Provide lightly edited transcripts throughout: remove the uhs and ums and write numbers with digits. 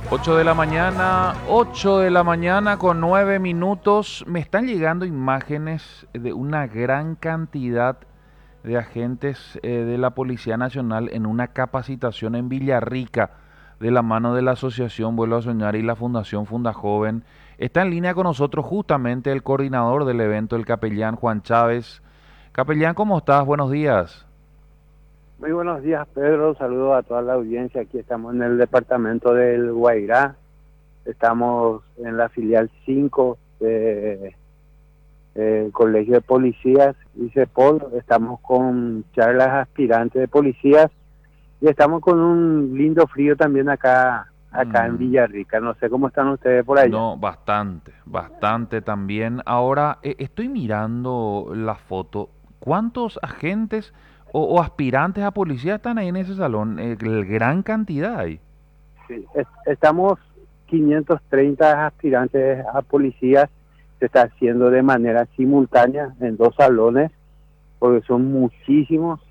8 de la mañana con 9 minutos. Me están llegando imágenes de una gran cantidad de agentes de la Policía Nacional en una capacitación en Villarrica de la mano de la Asociación Vuelvo a Soñar y la Fundación Funda Joven. Está en línea con nosotros justamente el coordinador del evento, el capellán Juan Chávez. Capellán, ¿cómo estás? Buenos días. Muy buenos días, Pedro. Saludos a toda la audiencia. Aquí estamos en el departamento del Guairá. Estamos en la filial 5 del Colegio de Policías y CEPOL. Estamos con charlas aspirantes de policías y estamos con un lindo frío también acá en Mm. Villarrica. No sé cómo están ustedes por allá. No, bastante, bastante también. Ahora estoy mirando la foto. ¿Cuántos agentes o aspirantes a policía están ahí en ese salón? Gran cantidad hay. Sí, estamos 530 aspirantes a policías. Se está haciendo de manera simultánea en 2 salones, porque son muchísimos,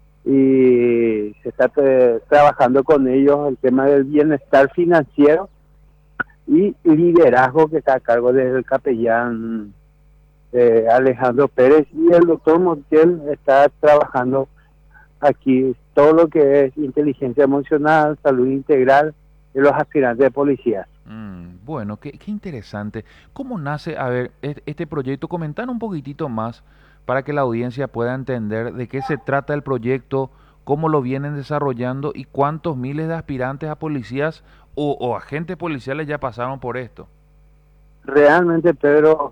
y se está trabajando con ellos el tema del bienestar financiero y liderazgo, que está a cargo del capellán Alejandro Pérez, y el doctor Montiel está trabajando aquí todo lo que es inteligencia emocional, salud integral de los aspirantes de policías. Bueno, qué interesante. ¿Cómo nace, a ver, este proyecto? Comentar un poquitito más para que la audiencia pueda entender de qué se trata el proyecto, cómo lo vienen desarrollando y cuántos miles de aspirantes a policías o agentes policiales ya pasaron por esto. Realmente, Pedro,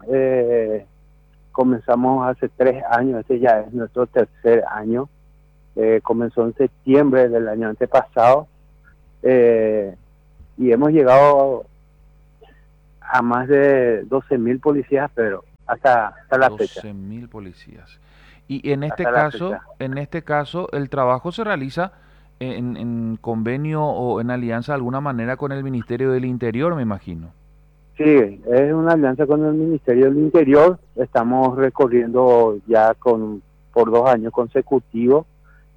comenzamos hace 3 años, este ya es nuestro tercer año. Comenzó en septiembre del año antepasado, eh, y hemos llegado a más de 12.000 policías, pero hasta la fecha, 12.000 policías. Y en este hasta la caso, fecha. el trabajo se realiza en convenio o en alianza de alguna manera con el Ministerio del Interior, me imagino. Sí, es una alianza con el Ministerio del Interior. Estamos recorriendo ya por 2 años consecutivos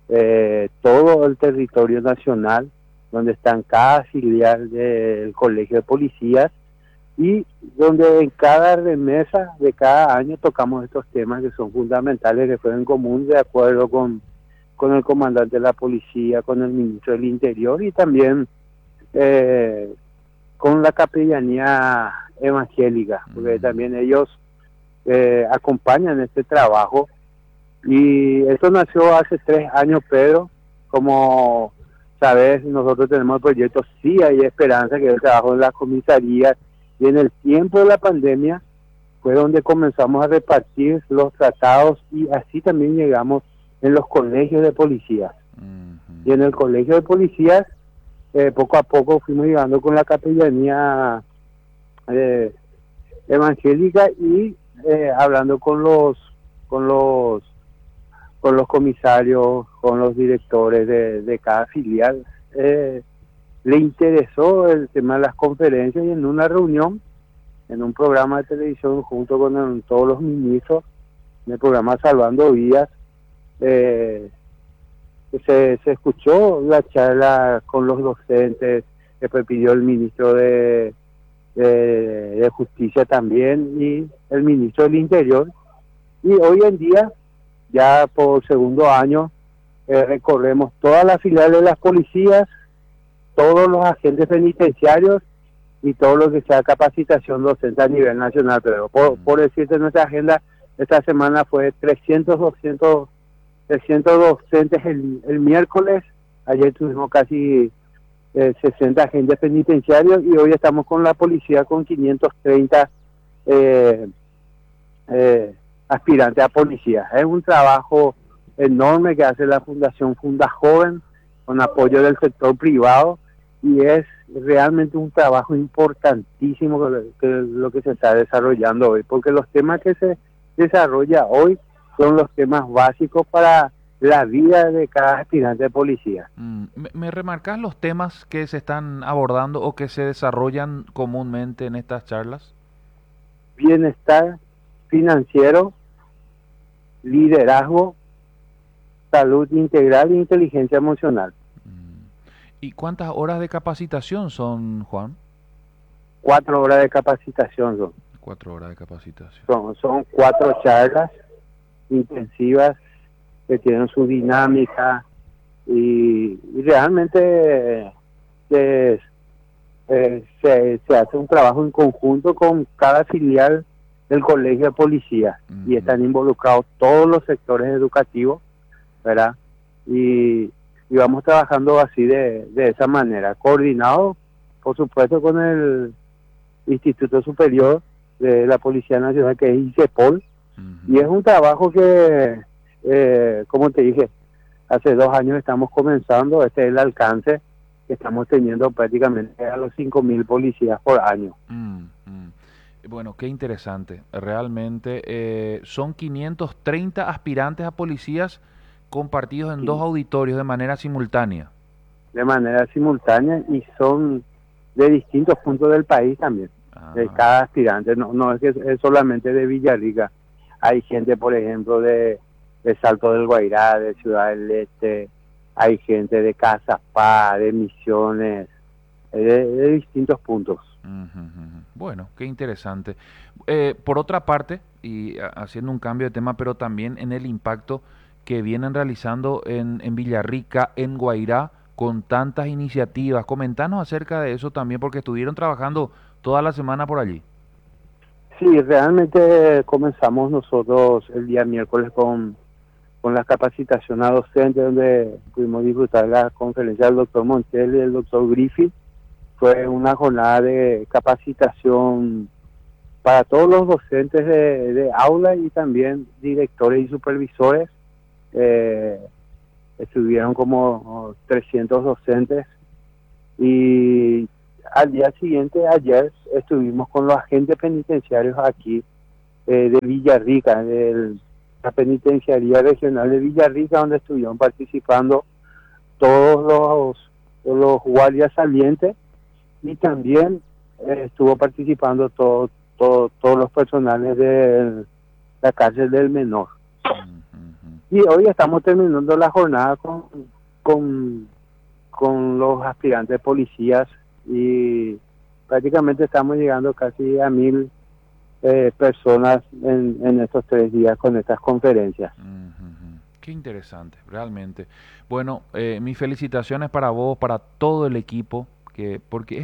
todo el territorio nacional, donde están cada filial del Colegio de Policías, y donde en cada remesa de cada año tocamos estos temas que son fundamentales, que fueron en común, de acuerdo con el comandante de la policía, con el ministro del Interior, y también eh, con la capellanía evangélica, porque Mm. también ellos acompañan este trabajo. Y esto nació hace 3 años, Pedro. Como sabes, nosotros tenemos el proyecto Sí Hay Esperanza, que es el trabajo en las comisarías, y en el tiempo de la pandemia fue donde comenzamos a repartir los tratados, y así también llegamos en los colegios de policías. Ujú. Y en el colegio de policías, poco a poco fuimos llegando con la capellanía eh, evangélica, y hablando con los con los comisarios, con los directores de cada filial. Le interesó el tema de las conferencias, y en una reunión, en un programa de televisión junto con todos los ministros, en el programa Salvando Vidas, eh, se escuchó la charla con los docentes, que pidió el ministro de Justicia también, y el ministro del Interior. Y hoy en día, ya por segundo año, recorremos todas las filiales de las policías, todos los agentes penitenciarios y todo lo que sea capacitación docente a nivel nacional. Pero por Mm. decirte, nuestra agenda esta semana fue 300 docentes el miércoles. Ayer tuvimos casi 60 agentes penitenciarios, y hoy estamos con la policía con 530 eh, eh, aspirantes a policía. Es un trabajo enorme que hace la Fundación Funda Joven con apoyo del sector privado, y es realmente un trabajo importantísimo que lo que se está desarrollando hoy, porque los temas que se desarrolla hoy son los temas básicos para la vida de cada aspirante de policía. ¿Me remarcas los temas que se están abordando o que se desarrollan comúnmente en estas charlas? Bienestar financiero, liderazgo, salud integral e inteligencia emocional. Mm. ¿Y cuántas horas de capacitación son, Juan? 4 horas de capacitación son. 4 horas de capacitación. Son 4 charlas intensivas que tienen su dinámica y realmente se, se hace un trabajo en conjunto con cada filial del Colegio de Policía y están involucrados todos los sectores educativos, ¿verdad? Y vamos trabajando así de esa manera, coordinado, por supuesto, con el Instituto Superior de la Policía Nacional, que es ICEPOL, y es un trabajo que, como te dije, hace 2 años estamos comenzando. Este es el alcance que estamos teniendo prácticamente a los 5.000 policías por año. Bueno, qué interesante. Realmente son 530 aspirantes a policías compartidos en Sí, 2 auditorios de manera simultánea. de manera simultánea, y son de distintos puntos del país también, de Ah, cada aspirante. No es que es solamente de Villarrica. Hay gente, por ejemplo, de Salto del Guairá, de Ciudad del Este, hay gente de Cazapá, de Misiones, de distintos puntos. Bueno, qué interesante. Por otra parte, y haciendo un cambio de tema, pero también en el impacto que vienen realizando en Villarrica, en Guairá, con tantas iniciativas. Comentanos acerca de eso también, porque estuvieron trabajando toda la semana por allí. Sí, realmente comenzamos nosotros el día miércoles con la capacitación a docentes, donde pudimos disfrutar la conferencia del doctor Montel y del doctor Griffith. Fue una jornada de capacitación para todos los docentes de aula y también directores y supervisores. Eh, Estuvieron como 300 docentes, y al día siguiente, ayer, estuvimos con los agentes penitenciarios aquí de Villarrica, de la Penitenciaría Regional de Villarrica, donde estuvieron participando todos los guardias salientes, y también estuvo participando todos los personales de la cárcel del menor. Y hoy estamos terminando la jornada con, con los aspirantes policías, y prácticamente estamos llegando casi a 1.000 personas en estos 3 días con estas conferencias. Qué interesante, realmente. Bueno, mis felicitaciones para vos, para todo el equipo, porque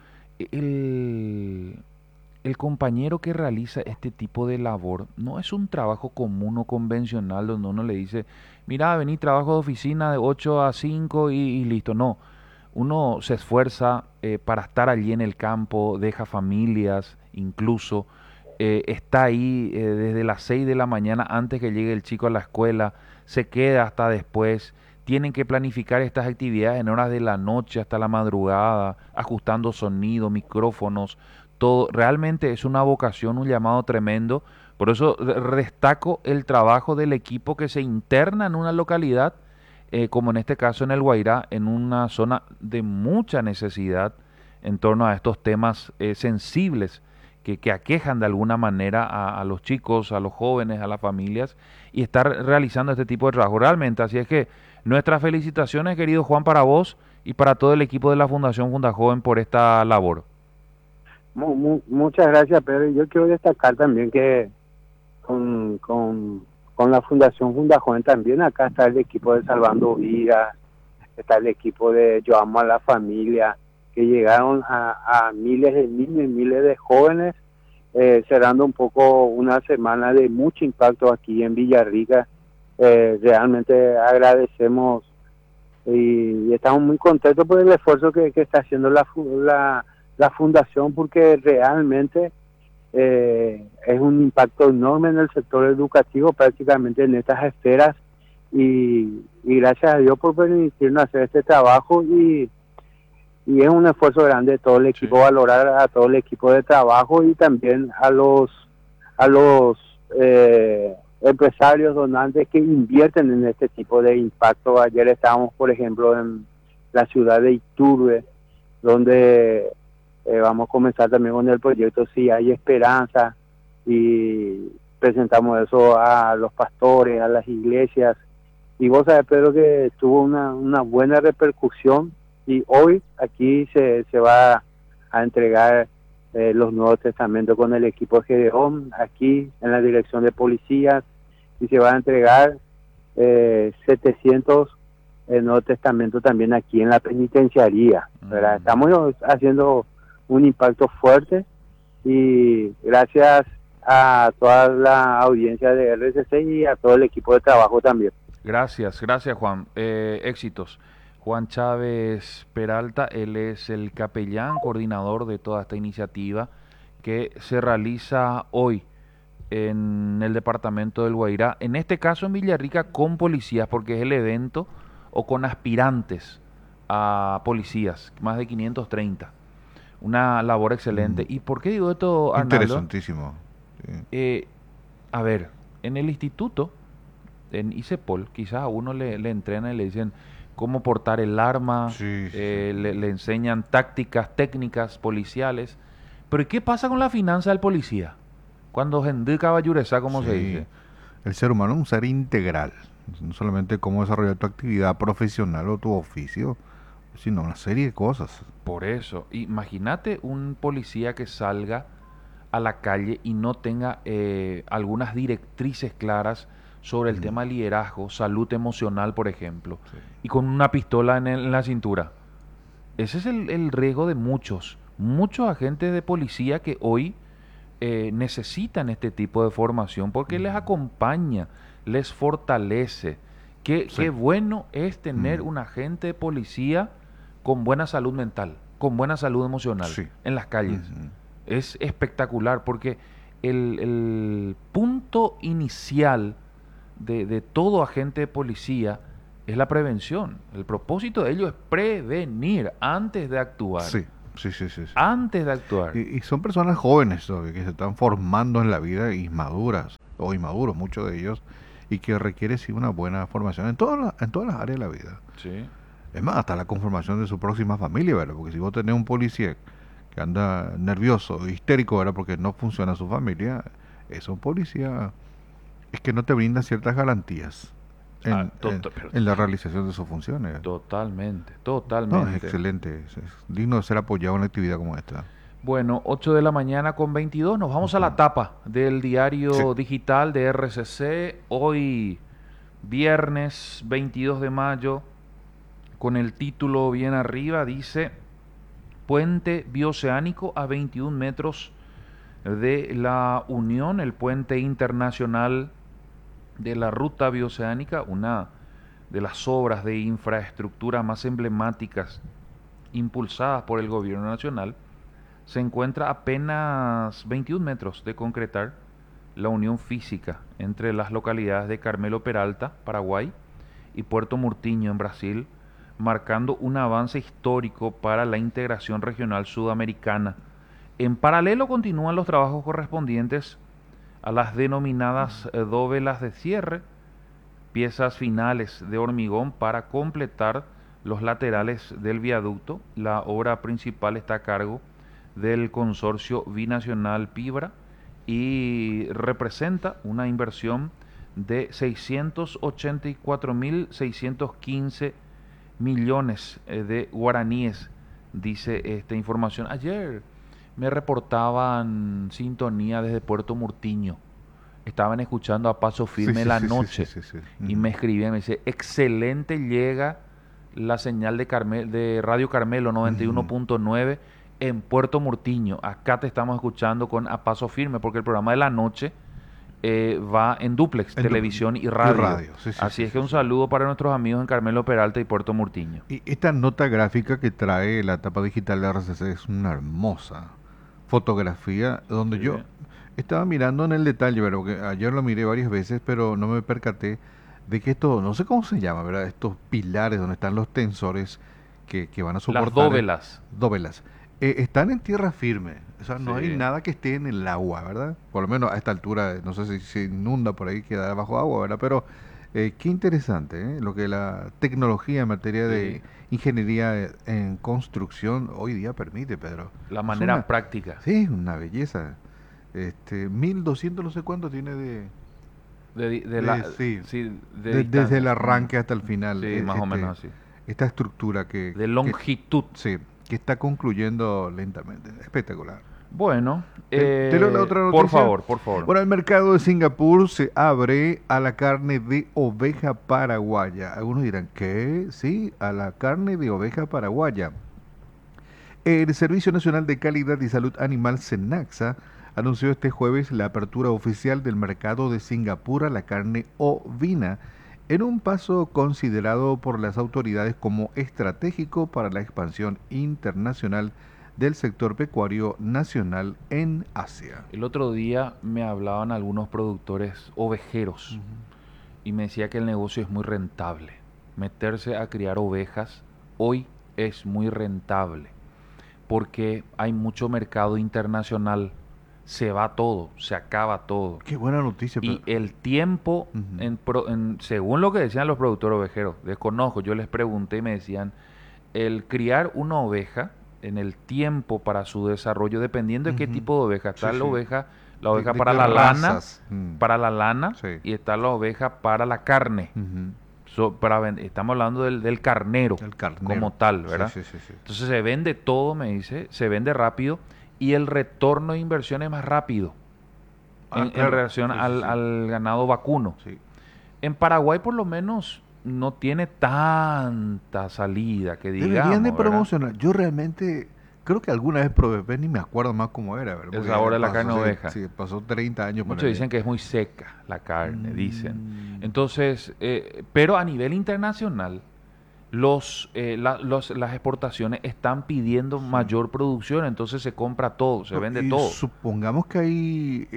el, el compañero que realiza este tipo de labor no es un trabajo común o convencional donde uno le dice, mira, vení, trabajo de oficina de 8 a 5 y listo. No, uno se esfuerza para estar allí en el campo, deja familias, incluso está ahí desde las 6 de la mañana antes que llegue el chico a la escuela, se queda hasta después. Tienen que planificar estas actividades en horas de la noche hasta la madrugada, ajustando sonido, micrófonos, todo. Realmente es una vocación, un llamado tremendo. Por eso destaco el trabajo del equipo que se interna en una localidad, como en este caso en el Guairá, en una zona de mucha necesidad en torno a estos temas sensibles que aquejan de alguna manera a los chicos, a los jóvenes, a las familias, y estar realizando este tipo de trabajo realmente. Así es que nuestras felicitaciones, querido Juan, para vos y para todo el equipo de la Fundación Fundajoven por esta labor. Muchas gracias, Pedro. Yo quiero destacar también que con, con, con la Fundación Fundajoven también acá está el equipo de Salvando Vidas, está el equipo de Yo Amo a la Familia, que llegaron a miles de niños y miles de jóvenes, cerrando un poco una semana de mucho impacto aquí en Villarrica. Realmente agradecemos y estamos muy contentos por el esfuerzo que está haciendo la fundación, porque realmente es un impacto enorme en el sector educativo, prácticamente en estas esferas, y gracias a Dios por permitirnos hacer este trabajo, y es un esfuerzo grande de todo el equipo, Sí. valorar a todo el equipo de trabajo y también a los empresarios donantes que invierten en este tipo de impacto. Ayer estábamos, por ejemplo, en la ciudad de Iturbe, donde vamos a comenzar también con el proyecto Si Hay Esperanza, y presentamos eso a los pastores, a las iglesias, y vos sabés, Pedro, que tuvo una buena repercusión, Y hoy aquí se va a entregar los Nuevos Testamentos con el equipo de Gedeón, aquí en la dirección de policías, y se va a entregar 700 Nuevos Testamentos también aquí en la penitenciaría, ¿verdad? Estamos haciendo un impacto fuerte y gracias a toda la audiencia de RCC y a todo el equipo de trabajo también. Gracias, gracias Juan. Éxitos. Juan Chávez Peralta, él es el capellán, coordinador de toda esta iniciativa que se realiza hoy en el departamento del Guairá, en este caso en Villarrica con policías, porque es el evento, o con aspirantes a policías, más de 530. Una labor excelente. ¿Y por qué digo esto, Arnaldo? Interesantísimo. Sí. A ver, en el instituto, en ICEPOL, quizás a uno le entrenan y le dicen cómo portar el arma, Sí, sí, sí. le enseñan tácticas, técnicas policiales. Pero ¿y qué pasa con la finanza del policía? Cuando gente caballeresa, como se Sí. dice. El ser humano es un ser integral. No solamente cómo desarrollar tu actividad profesional o tu oficio, sino una serie de cosas. Por eso, imagínate un policía que salga a la calle y no tenga algunas directrices claras sobre el tema de liderazgo, salud emocional, por ejemplo, Sí. y con una pistola en la cintura. Ese es el riesgo de muchos agentes de policía que hoy necesitan este tipo de formación porque les acompaña, les fortalece. Qué Sí. bueno es tener Mm. un agente de policía con buena salud mental, con buena salud emocional Sí. en las calles. Ujú. Es espectacular porque el punto inicial de todo agente de policía es la prevención. El propósito de ello es prevenir antes de actuar. Sí, sí, sí, sí, sí. Antes de actuar. Y son personas jóvenes todavía que se están formando en la vida, inmaduras o inmaduros, muchos de ellos, y que requiere sí una buena formación en todas las áreas de la vida. Sí. Es más, hasta la conformación de su próxima familia, ¿verdad? Porque si vos tenés un policía que anda nervioso, histérico, ¿verdad? Porque no funciona su familia, es un policía es que no te brinda ciertas garantías Ah, en la realización de sus funciones. totalmente, No, es totalmente. excelente, es digno de ser apoyado en una actividad como esta. Bueno, 8 de la mañana con 22. Nos vamos a la tapa del Sí. diario digital de RCC. Hoy, viernes 22 de mayo, con el título bien arriba, dice Puente bioceánico a 21 metros de la Unión, el puente internacional de la ruta bioceánica, una de las obras de infraestructura más emblemáticas impulsadas por el gobierno nacional, se encuentra a apenas 21 metros de concretar la unión física entre las localidades de Carmelo Peralta, Paraguay, y Puerto Murtinho, en Brasil, marcando un avance histórico para la integración regional sudamericana. En paralelo continúan los trabajos correspondientes a las denominadas dóvelas de cierre, piezas finales de hormigón para completar los laterales del viaducto. La obra principal está a cargo del consorcio binacional Pibra y representa una inversión de 684.615 millones de guaraníes, dice esta información. Ayer me reportaban sintonía desde Puerto Murtinho. Estaban escuchando a Paso Firme la noche y me escribían, me dice, excelente llega la señal de Radio Carmelo 91.9 en Puerto Murtinho. Acá te estamos escuchando con A Paso Firme porque el programa de la noche va en duplex, televisión y radio. Así es que un saludo para nuestros amigos en Carmelo Peralta y Puerto Murtinho. Y esta nota gráfica que trae la tapa digital de RCC es una hermosa fotografía donde yo estaba mirando en el detalle, pero que ayer lo miré varias veces, pero no me percaté de que esto, no sé cómo se llama, ¿verdad? Estos pilares donde están los tensores que van a soportar. Las dóvelas. Dóvelas. Están en tierra firme, o sea, no Sí. hay nada que esté en el agua, ¿verdad? Por lo menos a esta altura, no sé si se inunda por ahí, queda bajo agua, ¿verdad? Pero qué interesante, lo que la tecnología en materia de ingeniería en construcción hoy día permite, Pedro. La manera práctica. Sí, una belleza. 1200 no sé cuánto tiene desde el arranque hasta el final. Sí, más o menos así. esta estructura de longitud. sí, que está concluyendo lentamente. Espectacular. Bueno, Te leo la otra noticia. por favor, por favor. Bueno, el mercado de Singapur se abre a la carne de oveja paraguaya. Algunos dirán, ¿qué? Sí, a la carne de oveja paraguaya. El Servicio Nacional de Calidad y Salud Animal, SENAXA, anunció este jueves la apertura oficial del mercado de Singapur a la carne ovina, en un paso considerado por las autoridades como estratégico para la expansión internacional del sector pecuario nacional en Asia. El otro día me hablaban algunos productores ovejeros y me decía que el negocio es muy rentable. Meterse a criar ovejas hoy es muy rentable porque hay mucho mercado internacional. Se va todo, se acaba todo. Qué buena noticia. Y el tiempo, según lo que decían los productores ovejeros, desconozco, yo les pregunté y me decían, el criar una oveja en el tiempo para su desarrollo, dependiendo de qué tipo de oveja. Está Sí, la sí. oveja ¿De para qué la lana, razas? para la lana, Sí. y está la oveja para la carne. Estamos hablando del carnero, El carnero. como tal, ¿verdad? Sí, sí, sí, sí. Entonces se vende todo, me dice, se vende rápido y el retorno de inversión es más rápido en Claro. relación Sí, sí, al, sí. al ganado vacuno. Sí. En Paraguay por lo menos no tiene tanta salida que digamos, Deberían de ¿verdad? promocionar. Yo realmente creo que alguna vez probé, pero ni me acuerdo más cómo era. ¿Verdad? El Porque sabor de la pasó, carne sí, oveja. Sí, pasó 30 años. Muchos ponele. dicen que es muy seca la carne, dicen. Mm. Entonces, pero a nivel internacional, las exportaciones están pidiendo mayor producción, entonces se compra todo, se vende Y todo. supongamos que hay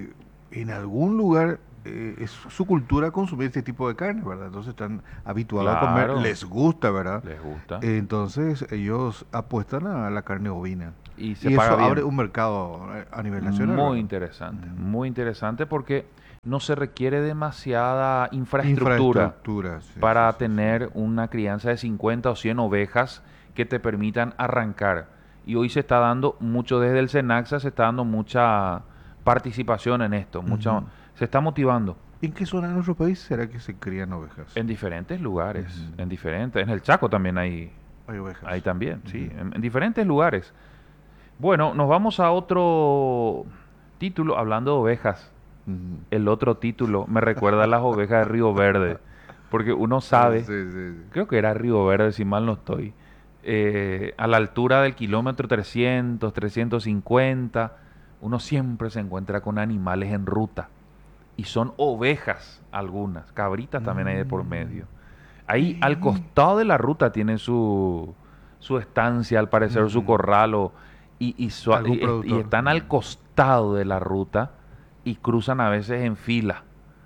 en algún lugar es su cultura consumir este tipo de carne, ¿verdad? Entonces están habituados a comer, Claro. les gusta, ¿verdad? Les gusta. Entonces ellos apuestan a la carne ovina. Y se Y paga eso bien. abre un mercado a nivel nacional. Muy ¿verdad? muy interesante porque no se requiere demasiada infraestructura Infraestructura, sí, para sí, sí, tener una crianza de 50 o 100 ovejas que te permitan arrancar. Y hoy se está dando mucho desde el SENAXA, se está dando mucha participación en esto, Ujú. se está motivando ¿En qué zona de nuestro país será que se crían ovejas? en diferentes lugares, Ujú. en el Chaco también hay Ovejas. también, sí, Ujú. en diferentes lugares. Bueno, nos vamos a otro título hablando de ovejas. Ujú. El otro título me recuerda a las ovejas de Río Verde, porque uno sabe, Sí, sí, sí. creo que era Río Verde si mal no estoy, a la altura del kilómetro 300, 350, uno siempre se encuentra con animales en ruta. Y son ovejas algunas, cabritas también hay de por medio. Ahí al costado de la ruta tiene su estancia, al parecer su Ujú. corral, Algún y productor. están al costado de la ruta y cruzan a veces en fila.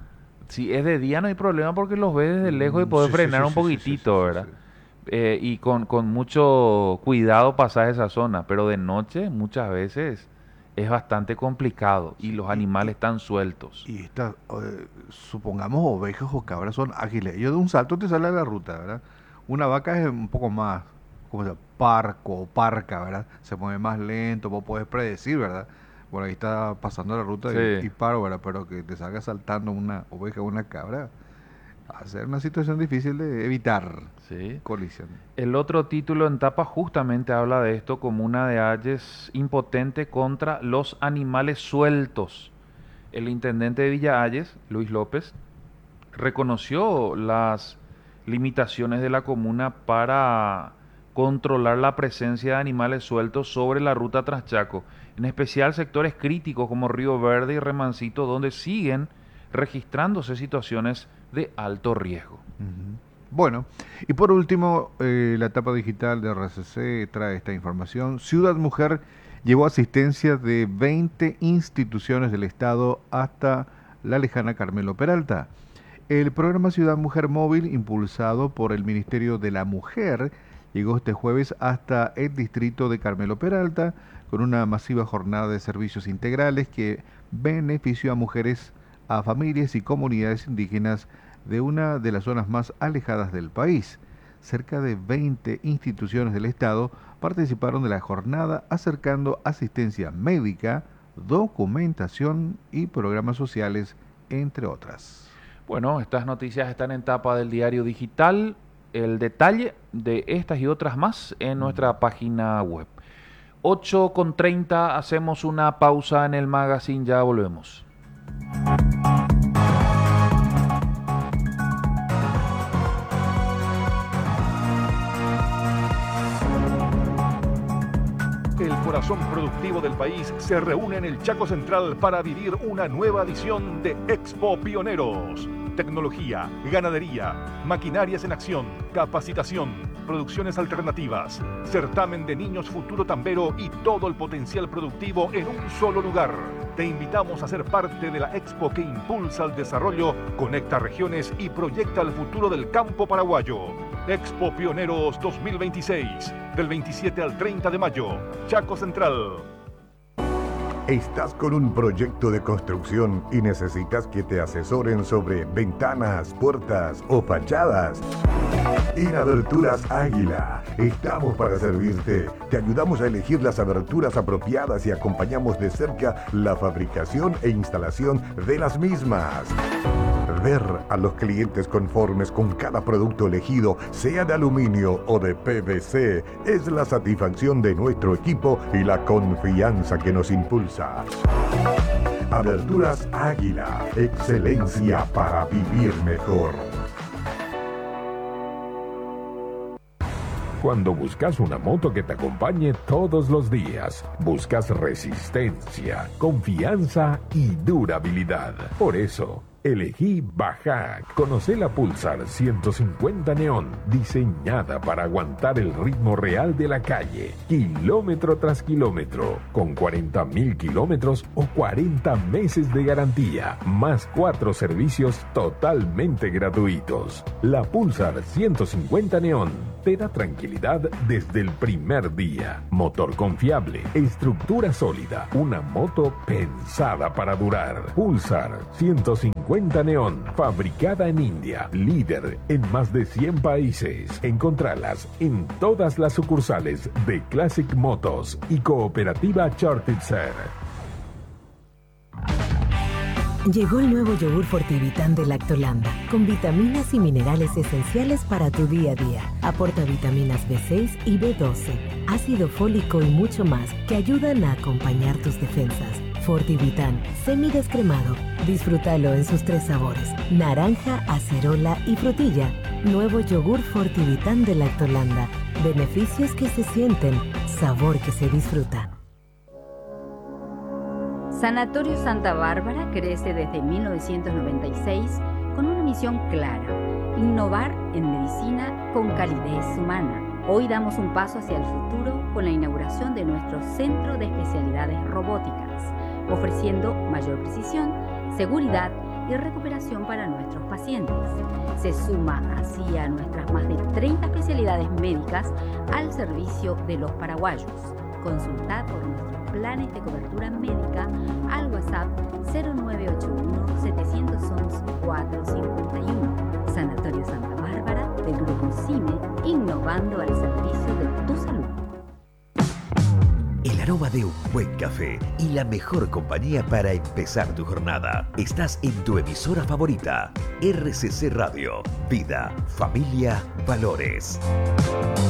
Si es de día no hay problema porque los ves desde lejos y podés Sí, sí, frenar sí, un sí, sí, sí, poquitito, sí, ¿verdad? sí. Y con mucho cuidado pasar esa zona, pero de noche muchas veces es bastante complicado y los animales están sueltos. Y estas, supongamos ovejas o cabras son ágiles. Ellos de un salto te salen a la ruta, ¿verdad? Una vaca es un poco más, como se llama? Parco o parca, ¿verdad? Se mueve más lento, vos podés predecir, ¿verdad? Por ahí está pasando la ruta Sí. y paro, ¿verdad? Pero que te salga saltando una oveja o una cabra, va a ser una situación difícil de evitar Sí. colisión. El otro título en tapa justamente habla de esto como una de Hayes impotente contra los animales sueltos. El intendente de Villa Hayes, Luis López, reconoció las limitaciones de la comuna para controlar la presencia de animales sueltos sobre la ruta Traschaco, en especial sectores críticos como Río Verde y Remancito, donde siguen registrándose situaciones de alto riesgo. Ujú. Bueno, y por último, la etapa digital de RCC trae esta información. Ciudad Mujer llevó asistencia de 20 instituciones del Estado hasta la lejana Carmelo Peralta. El programa Ciudad Mujer Móvil, impulsado por el Ministerio de la Mujer, llegó este jueves hasta el distrito de Carmelo Peralta con una masiva jornada de servicios integrales que benefició a mujeres, a familias y comunidades indígenas de una de las zonas más alejadas del país. Cerca de 20 instituciones del Estado participaron de la jornada acercando asistencia médica, documentación y programas sociales, entre otras. Bueno, estas noticias están en tapa del diario digital. el detalle de estas y otras más en nuestra página web. 8:30, hacemos una pausa en el magazine, ya volvemos. El corazón productivo del país se reúne en el Chaco Central para vivir una nueva edición de Expo Pioneros. Tecnología, ganadería, maquinarias en acción, capacitación, producciones alternativas, certamen de niños futuro tambero y todo el potencial productivo en un solo lugar. Te invitamos a ser parte de la expo que impulsa el desarrollo, conecta regiones y proyecta el futuro del campo paraguayo. Expo Pioneros 2026, del 27 al 30 de mayo, Chaco Central. ¿Estás con un proyecto de construcción y necesitas que te asesoren sobre ventanas, puertas o fachadas? En Aberturas Águila estamos para servirte. Te ayudamos a elegir las aberturas apropiadas y acompañamos de cerca la fabricación e instalación de las mismas. Ver a los clientes conformes con cada producto elegido, sea de aluminio o de PVC, es la satisfacción de nuestro equipo y la confianza que nos impulsa. Aberturas Águila, excelencia para vivir mejor. Cuando buscas una moto que te acompañe todos los días, buscas resistencia, confianza y durabilidad. Por eso, elegí Bajac. Conoce la Pulsar 150 Neon, diseñada para aguantar el ritmo real de la calle, kilómetro tras kilómetro, con 40.000 kilómetros o 40 meses de garantía, más 4 servicios totalmente gratuitos. La Pulsar 150 Neon te da tranquilidad desde el primer día. Motor confiable, estructura sólida, una moto pensada para durar. Pulsar 150 Neon, fabricada en India, líder en más de 100 países. Encontralas en todas las sucursales de Classic Motos y Cooperativa Chartitzer. Llegó el nuevo yogur Fortivitán de Lactolanda, con vitaminas y minerales esenciales para tu día a día. Aporta vitaminas B6 y B12, ácido fólico y mucho más que ayudan a acompañar tus defensas. Fortivitán, semidescremado. Disfrútalo en sus 3 sabores: naranja, acerola y frutilla. Nuevo yogur Fortivitán de Lactolanda. Beneficios que se sienten, sabor que se disfruta. Sanatorio Santa Bárbara crece desde 1996 con una misión clara: innovar en medicina con calidez humana. Hoy damos un paso hacia el futuro con la inauguración de nuestro Centro de Especialidades Robóticas, ofreciendo mayor precisión, seguridad y recuperación para nuestros pacientes. Se suma así a nuestras más de 30 especialidades médicas al servicio de los paraguayos. Consulta por nuestros planes de cobertura médica al WhatsApp 0981-711-451. Sanatorio Santa Bárbara del Grupo CIME, innovando al servicio de tu salud. El aroma de un buen café y la mejor compañía para empezar tu jornada. Estás en tu emisora favorita, RCC Radio. Vida, familia, valores.